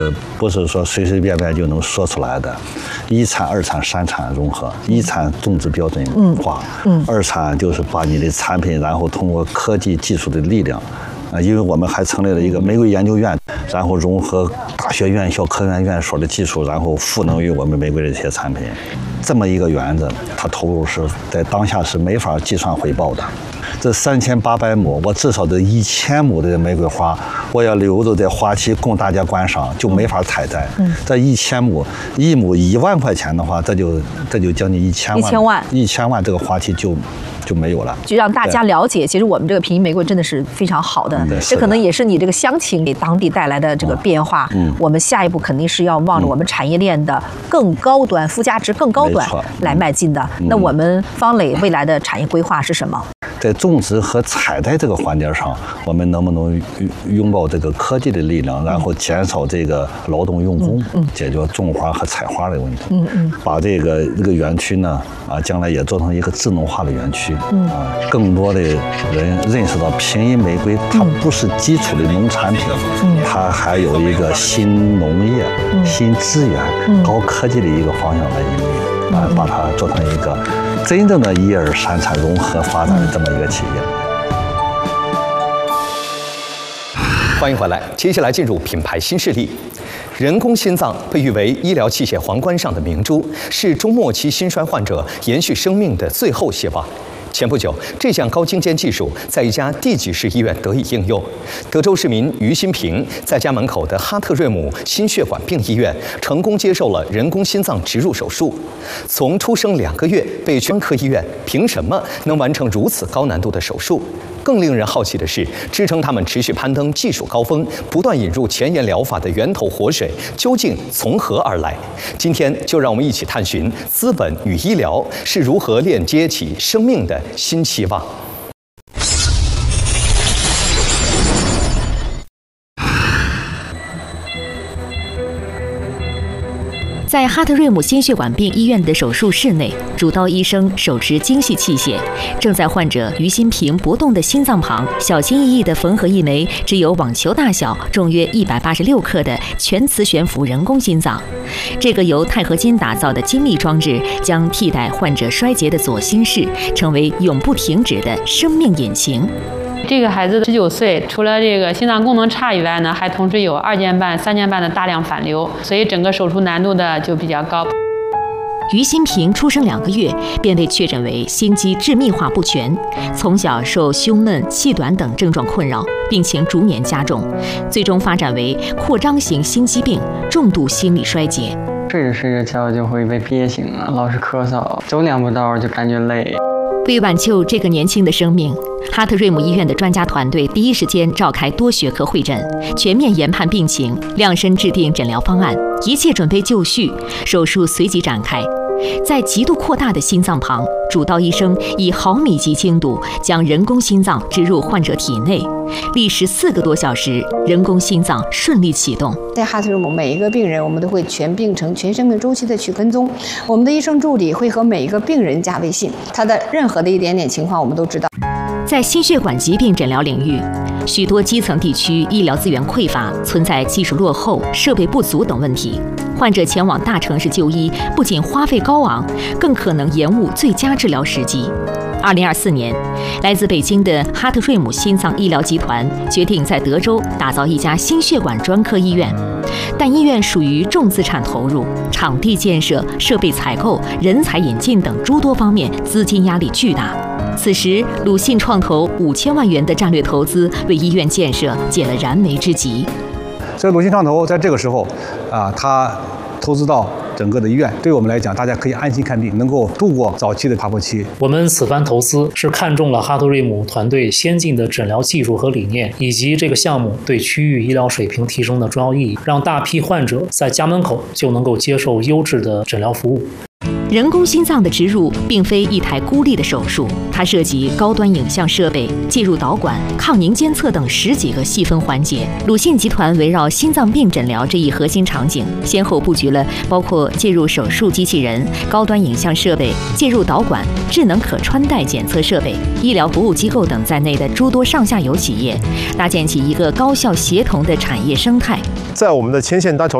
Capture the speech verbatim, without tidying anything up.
呃，不是说随随便便就能说出来的，一产、二产、三产融合。一产种植标准化，嗯，嗯二产就是把你的产品，然后通过科技技术的力量，啊，因为我们还成立了一个玫瑰研究院，然后融合大学院校、科研院所的技术，然后赋能于我们玫瑰的这些产品。这么一个园子，它投入是在当下是没法计算回报的。这三千八百亩，我至少得一千亩的玫瑰花，我要留着在花期供大家观赏，就没法采摘。嗯，这一千亩，一亩一万块钱的话，这就这就将近一千万，一千万，一千万，这个花期就就没有了。 就让大家了解，其实我们这个平阴玫瑰真的是非常好的，嗯、这可能也是你这个乡情给当地带来的这个变化。嗯，我们下一步肯定是要往着我们产业链的更高端、附加值更高端来迈进的。嗯、那我们方磊未来的产业规划是什么？ 在种植和采摘这个环节上，我们能不能拥抱这个科技的力量，然后减少这个劳动用工，嗯嗯、解决种花和采花的问题？嗯嗯，把这个这个园区呢，啊，将来也做成一个智能化的园区。嗯啊，更多的人认识到平阴玫瑰它不是基础的农产品，嗯、它还有一个新农业、嗯、新资源、嗯、高科技的一个方向来引领，啊，把它做成一个真正的一二三产融合发展的这么一个企业。 欢迎回来，接下来进入品牌新势力。人工心脏被誉为医疗器械皇冠上的明珠，是中末期心衰患者延续生命的最后希望。前不久，这项高精尖技术在一家地级市医院得以应用。德州市民于新平在家门口的哈特瑞姆心血管病医院成功接受了人工心脏植入手术。从出生两个月被专科医院，凭什么能完成如此高难度的手术？更令人好奇的是，支撑他们持续攀登技术高峰、不断引入前沿疗法的源头活水究竟从何而来？今天就让我们一起探寻资本与医疗是如何链接起生命的新期望。 在哈特瑞姆心血管病医院的手术室内，主刀医生手持精细器械，正在患者于新平搏动的心脏旁小心翼翼地缝合一枚只有网球大小、重约一百八十六克的全磁悬浮人工心脏。这个由钛合金打造的精密装置，将替代患者衰竭的左心室，成为永不停止的生命引擎。 这个孩子十九岁，除了这个心脏功能差以外呢，还同时有二尖瓣、三尖瓣的大量反流，所以整个手术难度呢就比较高。 于新平出生两个月便被确诊为心肌致密化不全，从小受胸闷、气短等症状困扰，病情逐年加重，最终发展为扩张型心肌病、重度心力衰竭。 睡着睡着觉就会被憋醒了，老是咳嗽，走两步道就感觉累。 为挽救这个年轻的生命，哈特瑞姆医院的专家团队第一时间召开多学科会诊，全面研判病情，量身制定诊疗方案，一切准备就绪，手术随即展开。在极度扩大的心脏旁，主刀医生以毫米级精度将人工心脏植入患者体内，历时四个多小时，人工心脏顺利启动。 在哈特瑞姆，每一个病人我们都会全病程、全生命周期的去跟踪，我们的医生助理会和每一个病人加微信，他的任何的一点点情况我们都知道。 在心血管疾病诊疗领域，许多基层地区医疗资源匮乏，存在技术落后、设备不足等问题。患者前往大城市就医，不仅花费高昂，更可能延误最佳治疗时机。二零二四年，来自北京的哈特瑞姆心脏医疗集团决定在德州打造一家心血管专科医院，但医院属于重资产投入，场地建设、设备采购、人才引进等诸多方面资金压力巨大。此时，鲁信创投五千万元的战略投资，为医院建设解了燃眉之急。 所以鲁信创投在这个时候，啊，他投资到整个的医院，对我们来讲，大家可以安心看病，能够度过早期的爬坡期。 我们此番投资是看中了哈特瑞姆团队先进的诊疗技术和理念，以及这个项目对区域医疗水平提升的重要意义，让大批患者在家门口就能够接受优质的诊疗服务。 人工心脏的植入并非一台孤立的手术，它涉及高端影像设备、介入导管、抗凝监测等十几个细分环节。鲁信集团围绕心脏病诊疗这一核心场景，先后布局了包括介入手术机器人、高端影像设备、介入导管、智能可穿戴检测设备、医疗服务机构等在内的诸多上下游企业，搭建起一个高效协同的产业生态。 在我们的牵线搭桥